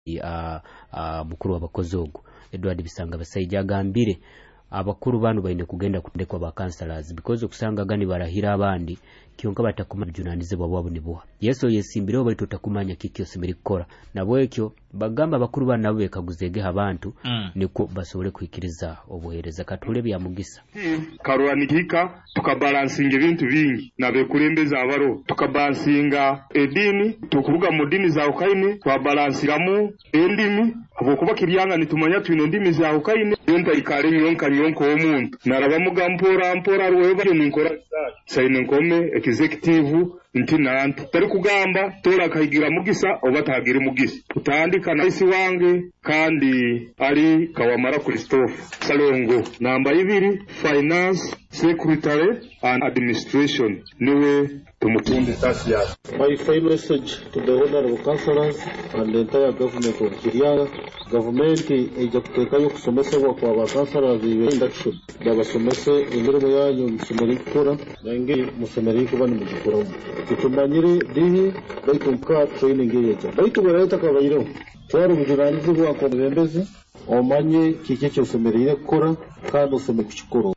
mukuru w'abakozi ogwo Edward Bisanga Basajja agambire abakuru bano baine kugenda kutendekwa ba councillors because okusanga gani barahira abandi kyonka batakumanya junanizibwa bwabo nibuha Yesu yesimbireho bali totakumanya kiki osimiri kukora nabo ekyo bagamba abakuru bano nabo bekaguzege abantu niko basobole kwikiriza obuhereza katule bya mugisa karuanikika tukabalansinga ebintu bingi nabekulembeza abaro tukabalansinga edini tukuruga mu dini za ukaine twabalansiramu endimi abokuba kiryanga nitumanya twino ndimi za ukaine yonta ikare yonka omuntu narabamuga mpora rweba ninkora sayine nkome executive ntinantu tari kugamba tora kayigira mugisa obatagira mugisa utandika na isi wange kandi ari Kawamara Christophe Salongo namba 2 finance secretary and administration niwe tumutunde tasi ya my final message to the honorable councillors and the entire government of Kiriaga government ejja kutekayo kusomesebwa kwa bakouncillors induction babasomese imirimo yanyu musomeri kukora nange musomeri kuba ni mugikora tutumanyire dihi baitumka training yeja baitu barata kabayiro twari mujuranizi bwa ko bembezi omanye kike cyosemerire kukora kandi usome kukikoro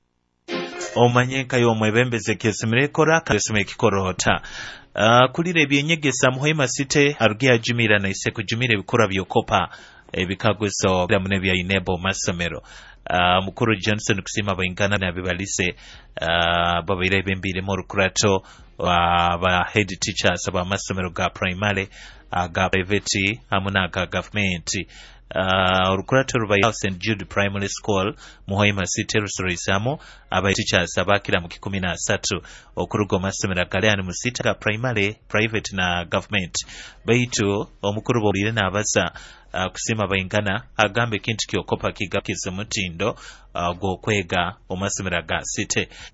omanye kayo mwebembeze kesemere kora kaseme kikorota kulire ebyenyegesa Muhima City arugia jimira na ise kujimira bikora byokopa ebikagweso byamune bya inebo masomero mukuru Johnson kusima bayingana na bibalise babire bembire mu rukurato ba head teachers aba masomero ga primary ga private amuna ga government urukurato rubaye St Jude Primary School Muhima City rusorisamo aba teachers abakira mu 13 okurugo masomero galiani mu city ga primary private na government baitu omukuru bolire na abasa kusima bayingana agambe kintu kyokopa kigakize mutindo gwo kwega omasomero ga city